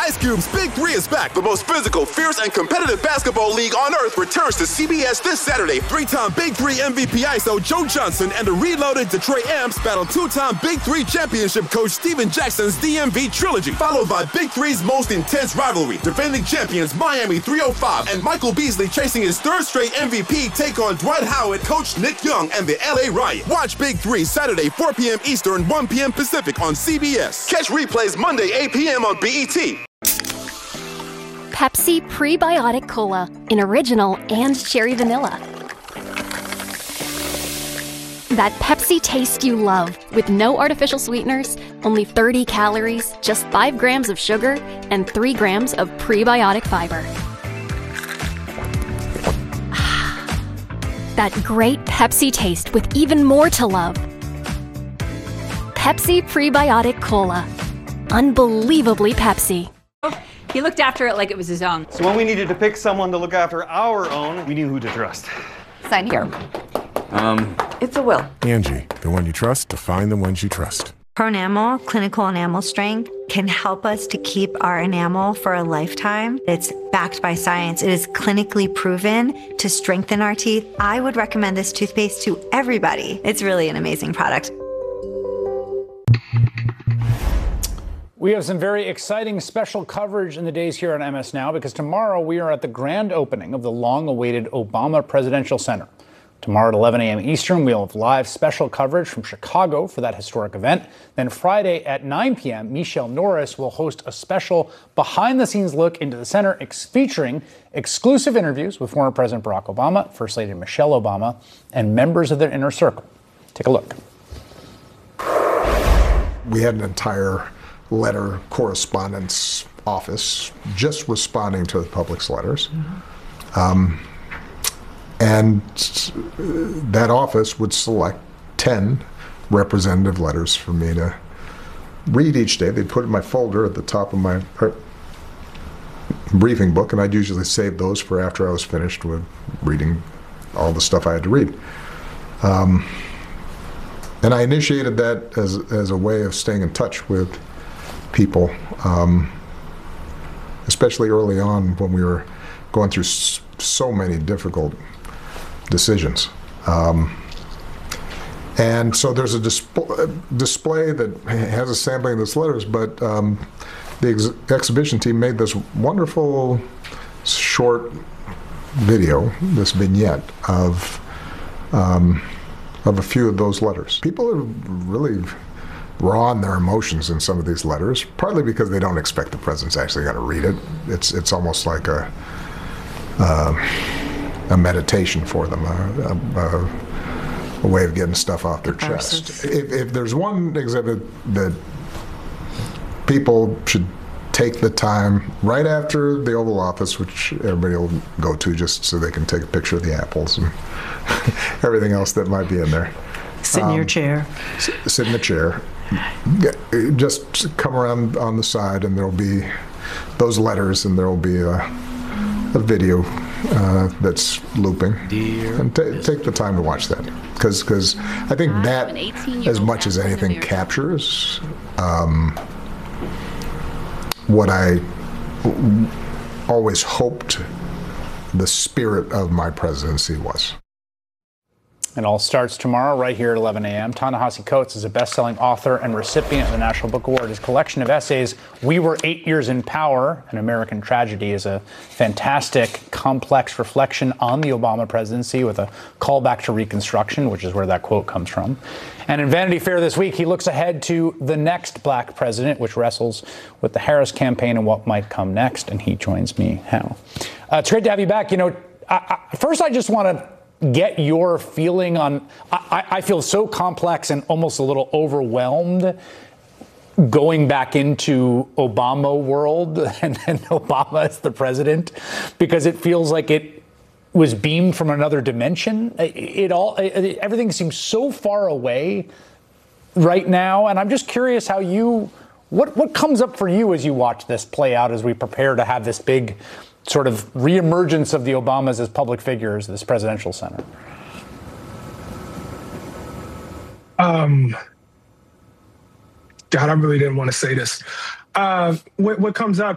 Ice Cube's Big Three is back. The most physical, fierce, and competitive basketball league on earth returns to CBS this Saturday. Three-time Big Three MVP ISO Joe Johnson and the reloaded Detroit Amps battle two-time Big Three championship coach Steven Jackson's DMV trilogy, followed by Big Three's most intense rivalry. Defending champions Miami 305 and Michael Beasley chasing his third straight MVP take on Dwight Howard, Coach Nick Young, and the LA Riot. Watch Big Three Saturday, 4 p.m. Eastern, 1 p.m. Pacific on CBS. Catch replays Monday, 8 p.m. on BET. Pepsi Prebiotic Cola in original and cherry vanilla. That Pepsi taste you love with no artificial sweeteners, only 30 calories, just 5 grams of sugar, and 3 grams of prebiotic fiber. That great Pepsi taste with even more to love. Pepsi Prebiotic Cola. Unbelievably Pepsi. He looked after it like it was his own. So when we needed to pick someone to look after our own, we knew who to trust. Sign here. It's a will. Angie, the one you trust to find the ones you trust. Pronamel, clinical enamel strength, can help us to keep our enamel for a lifetime. It's backed by science. It is clinically proven to strengthen our teeth. I would recommend this toothpaste to everybody. It's really an amazing product. We have some very exciting special coverage in the days here on MS Now because tomorrow we are at the grand opening of the long-awaited Obama Presidential Center. Tomorrow at 11 a.m. Eastern, we'll have live special coverage from Chicago for that historic event. Then Friday at 9 p.m., Michelle Norris will host a special behind-the-scenes look into the center featuring exclusive interviews with former President Barack Obama, First Lady Michelle Obama, and members of their inner circle. Take a look. We had an entire letter correspondence office just responding to the public's letters. And that office would select 10 representative letters for me to read each day. They'd put it in my folder at the top of my briefing book, and I'd usually save those for after I was finished with reading all the stuff I had to read. And I initiated that as a way of staying in touch with people, especially early on when we were going through so many difficult decisions. And so there's a display that has a sampling of those letters, but the exhibition team made this wonderful short video, this vignette of a few of those letters. People are really raw in their emotions in some of these letters, partly because they don't expect the president's actually going to read it. It's almost like a meditation for them, a way of getting stuff off their chest. If there's one exhibit that people should take the time right after the Oval Office, which everybody will go to just so they can take a picture of the apples and everything else that might be in there. Sit in your chair. Sit in the chair. Just come around on the side, and there'll be those letters, and there'll be a video that's looping. And take the time to watch that, because I think that, as much as anything, captures what I always hoped the spirit of my presidency was. It all starts tomorrow right here at 11 a.m. Ta-Nehisi Coates is a best-selling author and recipient of the National Book Award. His collection of essays, We Were 8 Years in Power, An American Tragedy, is a fantastic, complex reflection on the Obama presidency with a callback to Reconstruction, which is where that quote comes from. And in Vanity Fair this week, he looks ahead to the next black president, which wrestles with the Harris campaign and what might come next. And he joins me now. It's great to have you back. You know, first I just want to get your feeling on, I feel so complex and almost a little overwhelmed going back into Obama world and Obama as the president, because it feels like it was beamed from another dimension. Everything seems so far away right now. And I'm just curious how what comes up for you as you watch this play out, as we prepare to have this big sort of reemergence of the Obamas as public figures, this presidential center? God, I really didn't want to say this. What comes up